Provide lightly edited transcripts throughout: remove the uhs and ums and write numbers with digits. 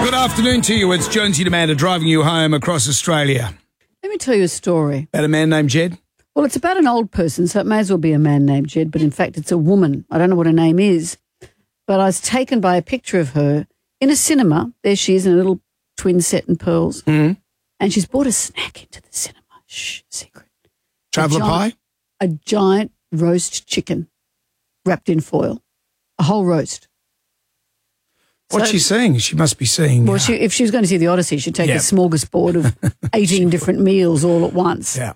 Good afternoon to you. It's Jonesy Demander driving you home across Australia. Let me tell you a story. About a man named Jed? Well, it's about an old person, so it may as well be a man named Jed, but in fact it's a woman. I don't know what her name is, but I was taken by a picture of her in a cinema. There she is in a little twin set and pearls. Mm-hmm. And she's brought a snack into the cinema. Shh, secret. Traveller pie? A giant roast chicken wrapped in foil. A whole roast. What's she seeing? She must be seeing... Well, if she was going to see the Odyssey, she'd take a smorgasbord of 18 different meals all at once. Yeah.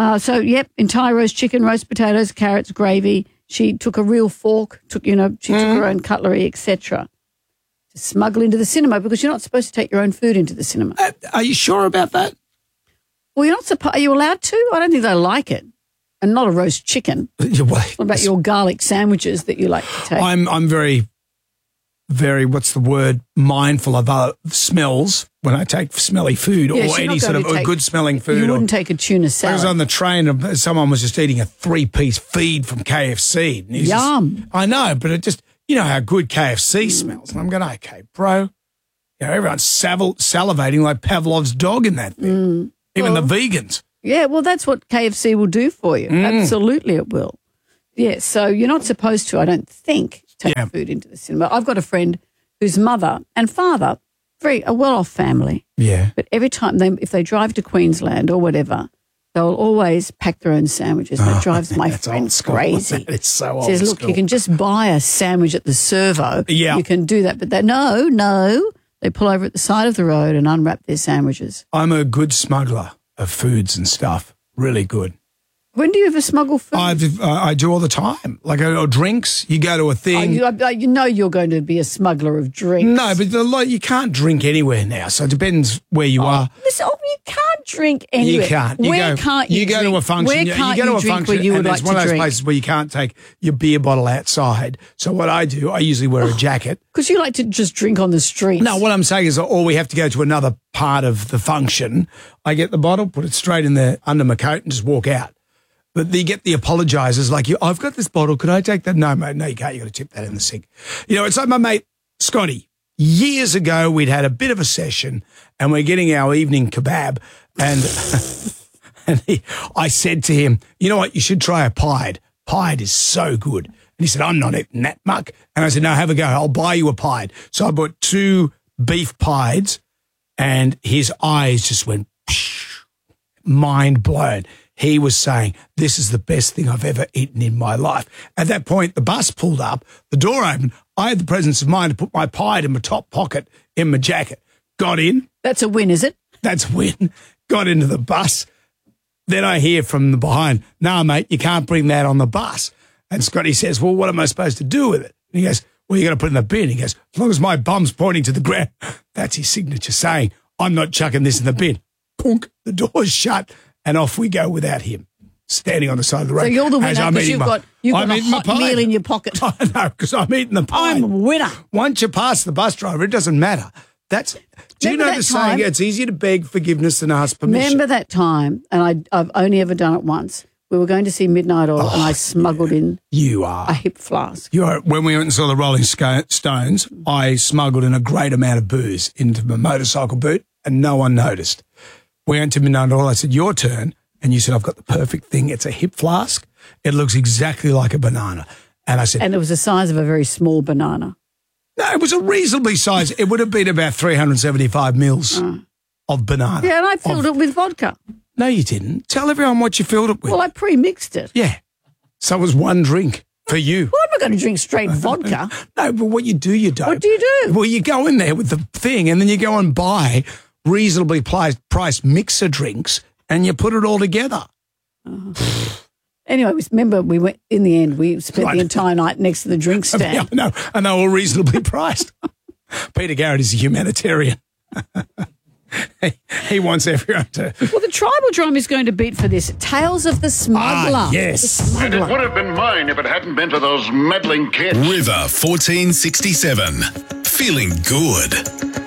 Entire roast chicken, roast potatoes, carrots, gravy. She took a real fork, took her own cutlery, etc. to smuggle into the cinema because you're not supposed to take your own food into the cinema. Are you sure about that? Well, you're not supposed. Are you allowed to? I don't think they like it. And not a roast chicken. What about your garlic sandwiches that you like to take? I'm very, very, mindful of smells when I take smelly food or any sort of good-smelling food. You wouldn't take a tuna salad. I was on the train and someone was just eating a 3-piece feed from KFC. And Yum. I know, but it just, you know how good KFC smells. And I'm going, okay, bro. You know, everyone's salivating like Pavlov's dog in that thing. Even the vegans. Yeah, well, that's what KFC will do for you. Absolutely it will. Yeah, so you're not supposed to, I don't think, take food into the cinema. I've got a friend whose mother and father, a well-off family. Yeah. But every time if they drive to Queensland or whatever, they'll always pack their own sandwiches. That drives my friends crazy. It's so old. Says, look, you can just buy a sandwich at the servo. Yeah. You can do that. But no. They pull over at the side of the road and unwrap their sandwiches. I'm a good smuggler of foods and stuff. Really good. When do you ever smuggle food? I do all the time. Like drinks, you go to a thing. You know you're going to be a smuggler of drinks. No, but you can't drink anywhere now, so it depends where you are. Listen, you can't drink anywhere. You can't. You go to a function. Where can't you drink where you would like to drink? It's one of those places where you can't take your beer bottle outside. So what I do, I usually wear a jacket. Because you like to just drink on the street. No, what I'm saying is, we have to go to another part of the function. I get the bottle, put it straight in there under my coat and just walk out. But you get the apologisers like, I've got this bottle. Could I take that? No, mate, no, you can't. You've got to tip that in the sink. You know, it's like my mate Scotty. Years ago, we'd had a bit of a session and we're getting our evening kebab. And I said to him, you know what, you should try a pied. Pied is so good. And he said, I'm not eating that muck. And I said, no, have a go. I'll buy you a pied. So I bought 2 beef pieds and his eyes just went mind blown. He was saying, this is the best thing I've ever eaten in my life. At that point, the bus pulled up, the door opened. I had the presence of mind to put my pied in my top pocket in my jacket. Got in. That's a win, is it? That's a win. Got into the bus. Then I hear from the behind, no, mate, you can't bring that on the bus. And Scotty says, well, what am I supposed to do with it? And he goes, well, you got to put it in the bin. He goes, as long as my bum's pointing to the ground. That's his signature saying, I'm not chucking this in the bin. Punk, the door's shut. And off we go without him, standing on the side of the road. So you're the winner because you've got a hot meal in your pocket. I know, because I'm eating the pie. I'm a winner. Once you pass the bus driver, it doesn't matter. Do you know the saying, it's easier to beg forgiveness than ask permission? Remember that time, and I've only ever done it once. We were going to see Midnight Oil and I smuggled in a hip flask. When we went and saw the Rolling Stones, I smuggled in a great amount of booze into my motorcycle boot and no one noticed. We went to Midnight Oil. I said, your turn. And you said, I've got the perfect thing. It's a hip flask. It looks exactly like a banana. And I said... And it was the size of a very small banana. No, it was a reasonably sized... It would have been about 375 mils of banana. Yeah, and I filled it with vodka. No, you didn't. Tell everyone what you filled it with. Well, I pre-mixed it. Yeah. So it was one drink for you. Well, I'm not going to drink straight vodka. No, but what you do, you don't. What do you do? Well, you go in there with the thing and then you go and buy... reasonably priced mixer drinks, and you put it all together. Anyway, remember, we went in the end. We spent the entire night next to the drink stand. No, and they were reasonably priced. Peter Garrett is a humanitarian. He wants everyone to. Well, the tribal drum is going to beat for this. Tales of the Smuggler. Yes. And it would have been mine if it hadn't been for those meddling kids. River 1467. Feeling good.